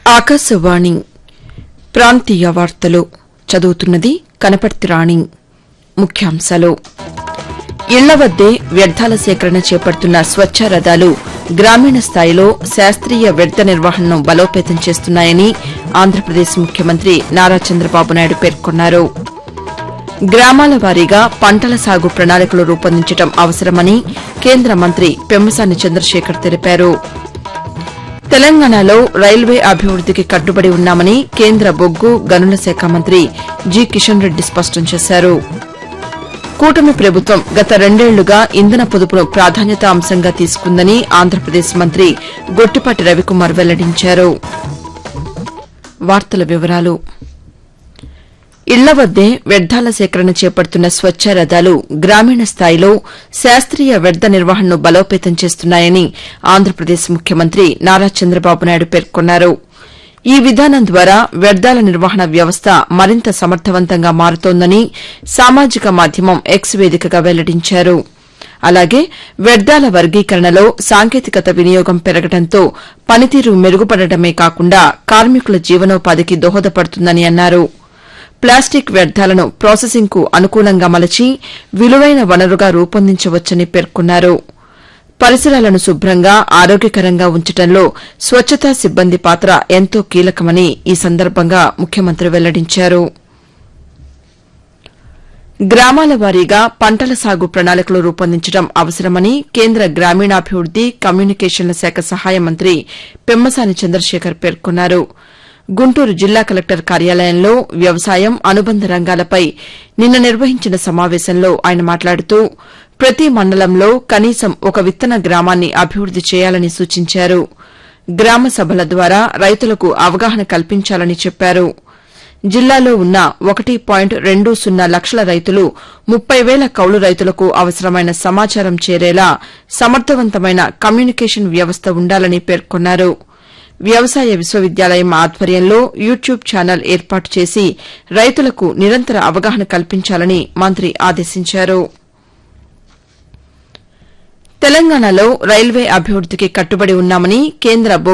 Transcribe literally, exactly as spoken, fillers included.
ఆకాశవాణి ప్రాంతీయ వార్తలు చదువుతున్నది కనపర్తి రాణి. ముఖ్యాంశాలు ఇళ్ల వద్దే వ్యర్థాల సేకరణ చేపడుతున్న స్వచ్ఛ రథాలు గ్రామీణ స్థాయిలో శాస్త్రీయ వ్యర్థ నిర్వహణను బలోపేతం చేస్తున్నాయని ఆంధ్రప్రదేశ్ ముఖ్యమంత్రి నారా చంద్రబాబు నాయుడు పేర్కొన్నారు. గ్రామాల వారీగా పంటల సాగు ప్రణాళికలు రూపొందించడం అవసరమని కేంద్ర మంత్రి పెమ్మసాని చంద్రశేఖర్ తెలిపారు. తెలంగాణలో రైల్వే అభివృద్దికి కట్టుబడి ఉన్నామని కేంద్ర బొగ్గు గనుల శాఖ మంత్రి జి కిషన్ రెడ్డి స్పష్టం చేశారు. కూటమి ప్రభుత్వం గత రెండేళ్లుగా ఇంధన పొదుపును ప్రాధాన్యతా అంశంగా తీసుకుందని ఆంధ్రప్రదేశ్ మంత్రి గొట్టిపాటి రవికుమార్ వెల్లడించారు. వార్తల వివరాలు ఇళ్ల వద్దే వ్యర్థాల సేకరణ చేపడుతున్న స్వచ్ఛ రథాలు గ్రామీణ స్థాయిలో శాస్త్రీయ వ్యర్థ నిర్వహణను బలోపేతం చేస్తున్నాయని ఆంధ్రప్రదేశ్ ముఖ్యమంత్రి నారా చంద్రబాబు నాయుడు పేర్కొన్నారు. ఈ విధానం ద్వారా వ్యర్థాల నిర్వహణ వ్యవస్థ మరింత సమర్థవంతంగా మారుతోందని సామాజిక మాధ్యమం ఎక్స్ వేదికగా వెల్లడించారు. అలాగే వ్యర్థాల వర్గీకరణలో సాంకేతికత వినియోగం పెరగడంతో పనితీరు మెరుగుపడటమే కాకుండా కార్మికుల జీవనోపాధికి దోహదపడుతుందని అన్నారు. ప్లాస్టిక్ వ్యర్థాలను ప్రాసెసింగ్కు అనుకూలంగా మలచి విలువైన వనరుగా రూపొందించవచ్చని పేర్కొన్నారు. పరిసరాలను శుభ్రంగా ఆరోగ్యకరంగా ఉంచడంలో స్వచ్ఛతా సిబ్బంది పాత్ర ఎంతో కీలకమని ఈ సందర్భంగా ముఖ్యమంత్రి వెల్లడించారు. గ్రామాల వారీగా పంటల సాగు ప్రణాళికలు రూపొందించడం అవసరమని కేంద్ర గ్రామీణాభివృద్ది కమ్యూనికేషన్ల శాఖ సహాయ మంత్రి పెమ్మసాని చంద్రశేఖర్ పేర్కొన్నారు. గుంటూరు జిల్లా కలెక్టర్ కార్యాలయంలో వ్యవసాయం అనుబంధ రంగాలపై నిన్న నిర్వహించిన సమావేశంలో ఆయన మాట్లాడుతూ ప్రతి మండలంలో కనీసం ఒక విత్తన గ్రామాన్ని అభివృద్ది చేయాలని సూచించారు. గ్రామ సభల ద్వారా రైతులకు అవగాహన కల్పించాలని చెప్పారు. జిల్లాలో ఉన్న ఒకటి పాయింట్ రెండు సున్నా లక్షల రైతులు ముప్పై వేల కౌలు రైతులకు అవసరమైన సమాచారం చేరేలా సమర్థవంతమైన కమ్యూనికేషన్ వ్యవస్థ ఉండాలని పేర్కొన్నారు. వ్యవసాయ విశ్వవిద్యాలయం ఆధ్వర్యంలో యూట్యూబ్ ఛానల్ ఏర్పాటు చేసి రైతులకు నిరంతర అవగాహన కల్పించాలని మంత్రి ఆదేశించారు. తెలంగాణలో రైల్వే అభివృద్దికి కట్టుబడి ఉన్నామని కేంద్ర